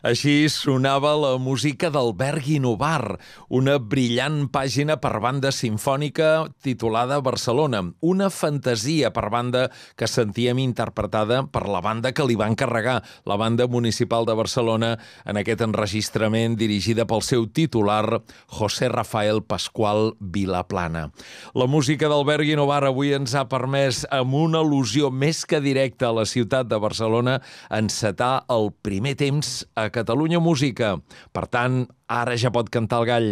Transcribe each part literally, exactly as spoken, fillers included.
Així sonava la música d'Albert Guinovar, una brillant pàgina per banda simfònica titulada Barcelona, una fantasia per banda que sentíem interpretada per la banda que li va encarregar, la Banda Municipal de Barcelona, en aquest enregistrament dirigida pel seu titular, José Rafael Pascual Vilaplana. La música d'Albert Guinovar avui ens ha permès, amb una al·lusió més que directa a la ciutat de Barcelona, encetar el primer temps a Catalunya Música. Per tant, ara ja pot cantar el gall.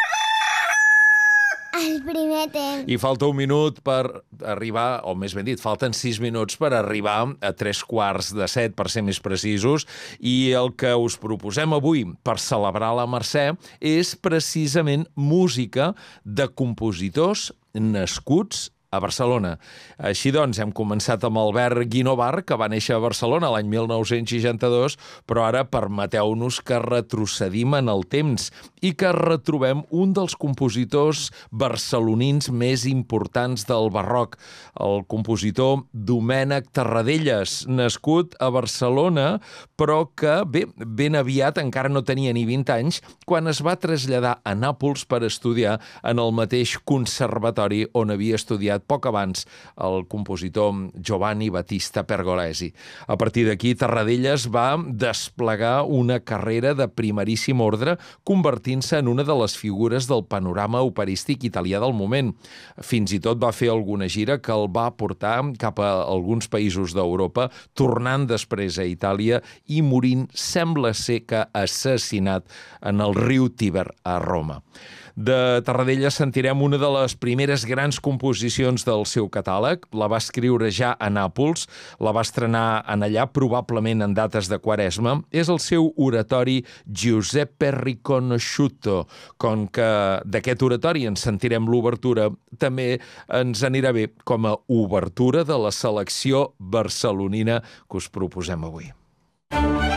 El primer temps. I falta un minut per arribar, o més ben dit, falten sis minuts per arribar a tres quarts de set, per ser més precisos, i el que us proposem avui per celebrar la Mercè és precisament música de compositors nascuts a Barcelona. Així doncs, hem començat amb Albert Guinovar, que va néixer a Barcelona l'any mil nou-cents seixanta-dos, però ara permeteu-nos que retrocedim en el temps i que retrobem un dels compositors barcelonins més importants del barroc, el compositor Domènec Terradellas, nascut a Barcelona, però que, bé, ben aviat encara no tenia ni vint anys, quan es va traslladar a Nàpols per estudiar en el mateix conservatori on havia estudiat poc abans el compositor Giovanni Battista Pergolesi. A partir d'aquí, Terradellas va desplegar una carrera de primeríssim ordre, convertint-se en una de les figures del panorama operístic italià del moment. Fins i tot va fer alguna gira que el va portar cap a alguns països d'Europa, tornant després a Itàlia i morint, sembla ser que assassinat en el riu Tíber a Roma. De Terradellas sentirem una de les primeres grans composicions del seu catàleg. La va escriure ja a Nàpols, la va estrenar en allà, probablement en dates de Quaresma. És el seu oratori Giuseppe Riconosciuto. Com que d'aquest oratori en sentirem l'obertura, també ens anirà bé com a obertura de la selecció barcelonina que us proposem avui.